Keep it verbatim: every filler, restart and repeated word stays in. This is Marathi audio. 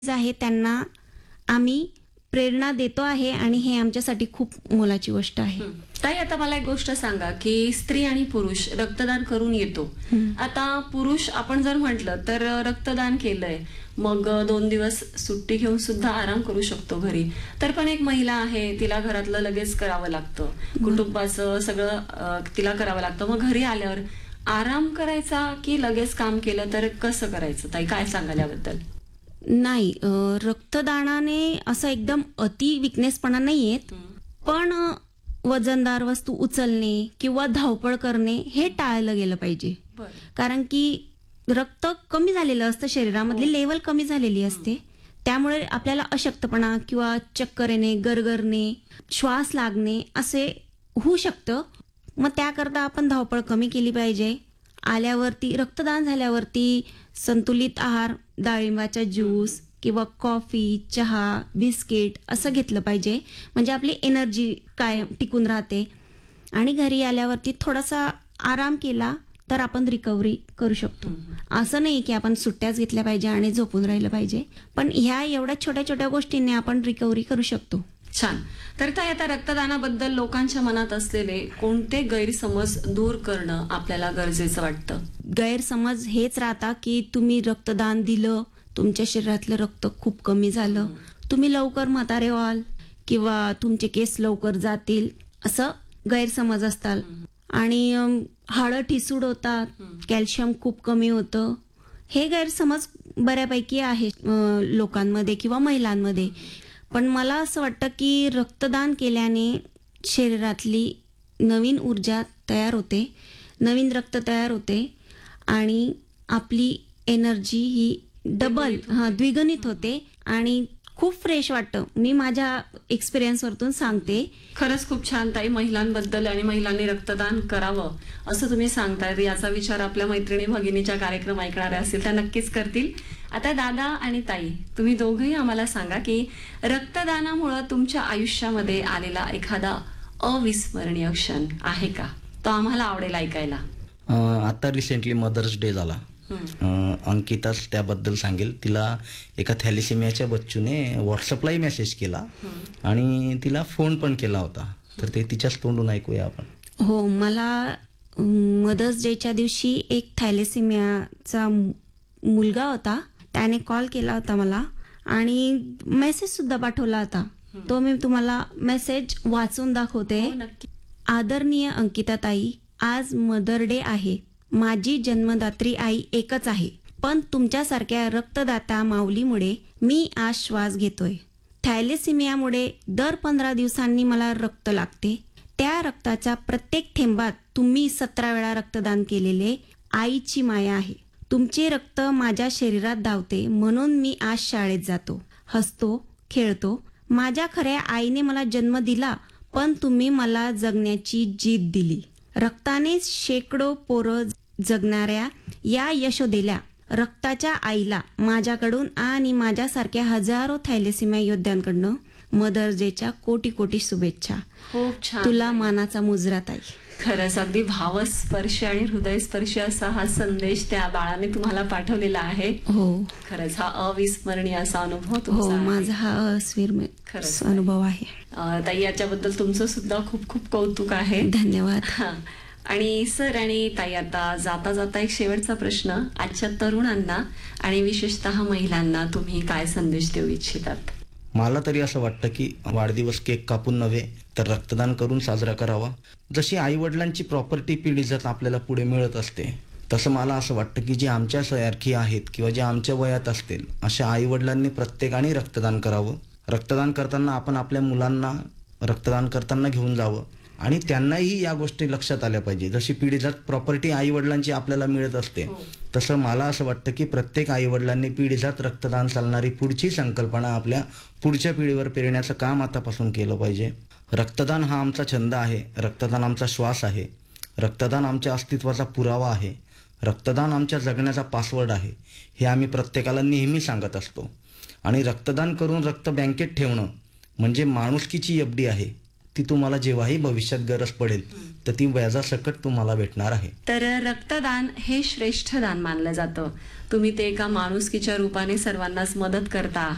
आहे त्यांना आम्ही प्रेरणा देतो आहे आणि हे आमच्यासाठी खूप मोलाची गोष्ट आहे. ताई, आता मला एक गोष्ट सांगा की स्त्री आणि पुरुष रक्तदान करून येतो. आता पुरुष आपण जर म्हटलं तर रक्तदान केलंय, मग दोन दिवस सुट्टी घेऊन सुद्धा आराम करू शकतो घरी. तर पण एक महिला आहे, तिला घरातलं लगेच करावं लागतं, कुटुंबाचं सगळं तिला करावं लागतं. मग घरी आल्यावर आराम करायचा की लगेच काम केलं तर कसं करायचं? ताई, काय सांगाल याबद्दल? नाही, रक्तदानाने असं एकदम अति विकनेसपणा नाही येत, पण वजनदार वस्तू उचलणे किंवा धावपळ करणे हे टाळलं गेलं पाहिजे. कारण की रक्त कमी झालेलं असतं, शरीरामधली लेवल कमी झालेली असते, त्यामुळे आपल्याला अशक्तपणा किंवा चक्कर येणे, गरगरणे, श्वास लागणे असे होऊ शकतं. मग त्याकरता आपण धावपळ कमी केली पाहिजे. आल्यावरती रक्तदान झाल्यावरती संतुलित आहार, डाळिंबाचा ज्यूस किंवा कॉफी, चहा, बिस्किट असं घेतलं पाहिजे, म्हणजे आपली एनर्जी कायम टिकून राहते. आणि घरी आल्यावरती थोडासा आराम केला तर आपण रिकव्हरी करू शकतो. असं नाही की आपण सुट्ट्याच घेतल्या पाहिजे आणि झोपून राहिलं पाहिजे, पण ह्या एवढ्या छोट्या छोट्या गोष्टींनी आपण रिकव्हरी करू शकतो. छान. तर ताई, आता रक्तदानाबद्दल लोकांच्या मनात असलेले कोणते गैरसमज दूर करणं आपल्याला गरजेचं वाटतं? गैरसमज हेच राहता की तुम्ही रक्तदान दिलं, तुमच्या शरीरातलं रक्त खूप कमी झालं, तुम्ही लवकर म्हातारे व्हाल किंवा तुमचे केस लवकर जातील, असं गैरसमज असतात. आणि हाडं ठिसूळ होतात, कॅल्शियम खूप कमी होतं, हे गैरसमज बऱ्यापैकी आहे लोकांमध्ये किंवा महिलांमध्ये. पण मला असं वाटतं की रक्तदान केल्याने शरीरातली नवीन ऊर्जा तयार होते, नवीन रक्त तयार होते आणि आपली एनर्जी ही डबल हा द्विगुणित होते आणि खूप फ्रेश वाटतं. मी माझ्या एक्सपिरियन्सवरतून सांगते. खरंच खूप छान ताई, महिलांबद्दल आणि महिलांनी रक्तदान करावं असं तुम्ही सांगताय. याचा विचार आपल्या मैत्रिणी भगिनीच्या कार्यक्रम ऐकणाऱ्या असतील त्या नक्कीच करतील. आता दादा आणि ताई, तुम्ही दोघंही आम्हाला सांगा की रक्तदानामुळे तुमच्या आयुष्यामध्ये आलेला एखादा अविस्मरणीय क्षण आहे का? तो आम्हाला आवडेल ऐकायला. आता रिसेंटली मदर्स डे झाला. अंकिताच त्याबद्दल सांगेल. तिला एका थॅलेसेमियाच्या बच्चूने व्हॉट्सअपलाही मेसेज केला आणि तिला फोन पण केला होता, तर ते तिच्याच तोंडून ऐकूया आपण. हो, मला मदर्स डेच्या दिवशी एक थॅलेसेमियाचा मुलगा होता, त्याने कॉल केला होता मला आणि मेसेज सुद्धा पाठवला होता. तो मी तुम्हाला मेसेज वाचून दाखवते. आदरणीय अंकिता ताई, आज मदर डे आहे. माझी जन्मदात्री आई एकच आहे, पण तुमच्यासारख्या रक्तदाता माऊलीमुळे मी आज श्वास घेतोय. थॅलेसेमियामुळे दर पंधरा दिवसांनी मला रक्त लागते. त्या रक्ताच्या प्रत्येक थेंबात तुम्ही सतरा वेळा रक्तदान केलेले आईची माया आहे. तुमचे रक्त माझ्या शरीरात धावते, म्हणून मी आज शाळेत जातो, हसतो, खेळतो. माझ्या खऱ्या आईने मला जन्म दिला, पण तुम्ही मला जगण्याची जीद दिली. रक्ताने शेकडो पोरं जगणाऱ्या या यशोदेल्या रक्ताच्या आईला माझ्याकडून आणि माझ्यासारख्या हजारो थॅलेसेमिया योद्ध्यांकडनं मदर्स डेच्या कोटी कोटी शुभेच्छा. खूप छान. तुला मानाचा मुजरा ताई. खरंच अगदी भावस्पर्शी आणि हृदयस्पर्शी असा हा संदेश त्या बाळाने तुम्हाला पाठवलेला आहे. हो, खरंच हा अविस्मरणीय असा अनुभव हो, तुमचा आहे. माझा हा अस्विस्मरणीय खरंच अनुभव आहे. अं, ताई, याच्याबद्दल तुमचं सुद्धा खूप खूप कौतुक आहे. धन्यवाद. हा. आणि सर आणि ताई, आता जाता जाता एक शेवटचा प्रश्न. आजच्या तरुणांना आणि विशेषतः महिलांना तुम्ही काय संदेश देऊ इच्छितात? मला तरी असं वाटतं की वाढदिवस केक कापून नव्हे तर रक्तदान करून साजरा करावा. जशी आई वडिलांची प्रॉपर्टी पिढी जर आपल्याला पुढे मिळत असते, तसं मला असं वाटतं की जे आमच्या सारखी आहेत किंवा जे आमच्या वयात असतील अशा आई वडिलांनी प्रत्येकाने रक्तदान करावं. रक्तदान करताना आपण आपल्या मुलांना रक्तदान करताना घेऊन जावं आणि त्यांनाही या गोष्टी लक्षात आल्या पाहिजे. जशी पिढीजात प्रॉपर्टी आई वडिलांची आपल्याला मिळत असते, तसं मला असं वाटतं की प्रत्येक आई वडिलांनी पिढीजात रक्तदान चालणारी पुढची संकल्पना आपल्या पुढच्या पिढीवर पेरण्याचं काम आतापासून केलं पाहिजे. रक्तदान हा आमचा छंद आहे, रक्तदान आमचा श्वास आहे, रक्तदान आमच्या अस्तित्वाचा पुरावा आहे, रक्तदान आमच्या जगण्याचा पासवर्ड आहे, हे आम्ही प्रत्येकाला नेहमी सांगत असतो. आणि रक्तदान करून रक्त बँकेत ठेवणं म्हणजे माणुसकीची एफडी आहे. ती तुम्हाला जेव्हाही भविष्यात गरज पडेल तर ती व्याजासकट तुम्हाला भेटणार आहे. तर रक्तदान हे श्रेष्ठ दान मानलं जातं. तुम्ही ते एका माणुसकीच्या रूपाने सर्वांनाच मदत करता आहात.